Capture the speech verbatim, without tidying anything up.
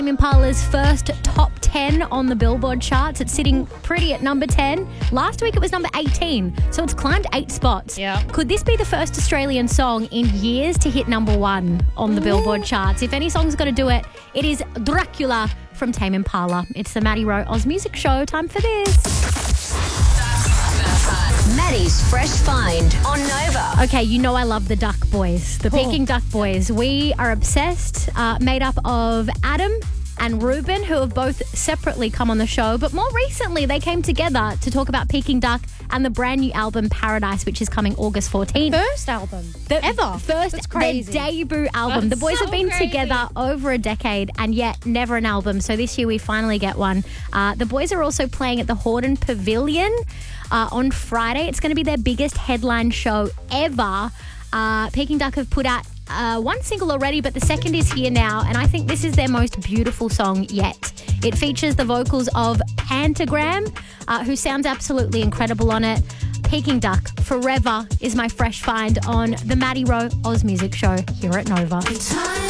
Tame Impala's first top ten on the Billboard charts. It's sitting pretty at number ten. Last week it was number eighteen, so it's climbed eight spots. Yeah. Could this be the first Australian song in years to hit number one on the Billboard charts? If any song's got to do it, it is Dracula from Tame Impala. It's the Maddie Rowe Oz Music Show. Time for this. Maddie's Fresh Find on Nova. Okay, you know I love the Duck Boys, the Peking Duck Boys. We are obsessed, uh, made up of Adam and Ruben, who have both separately come on the show. But more recently, they came together to talk about Peking Duck and the brand new album Paradise, which is coming August fourteenth. First album The ever. First, That's crazy. Their debut album. That's the boys so have been crazy. together over a decade and yet never an album. So this year we finally get one. Uh, the boys are also playing at the Hordern Pavilion uh, on Friday. It's going to be their biggest headline show ever. Uh, Peking Duck have put out uh, one single already, but the second is here now, and I think this is their most beautiful song yet. It features the vocals of Pentagram, uh, who sounds absolutely incredible on it. Peking Duck, Forever, is my fresh find on the Maddie Rowe Oz Music Show here at Nova.